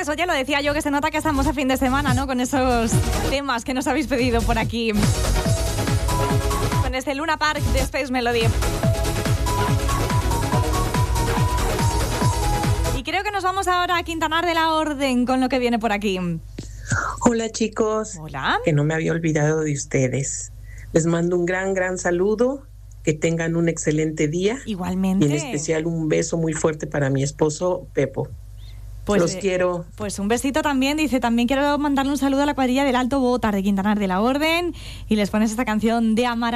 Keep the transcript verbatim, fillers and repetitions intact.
viernes, oye, lo decía yo, que se nota que estamos a fin de semana, ¿no? Con esos temas que nos habéis pedido por aquí. Con este Luna Park de Space Melody. Y creo que nos vamos ahora a Quintanar de la Orden con lo que viene por aquí. Hola chicos. Hola. Que no me había olvidado de ustedes. Les mando un gran, gran saludo. Que tengan un excelente día. Igualmente. Y en especial un beso muy fuerte para mi esposo, Pepo. Pues, los quiero. Pues un besito también. Dice, también quiero mandarle un saludo a la cuadrilla del Alto Botar de Quintanar de la Orden. Y les pones esta canción de Amar.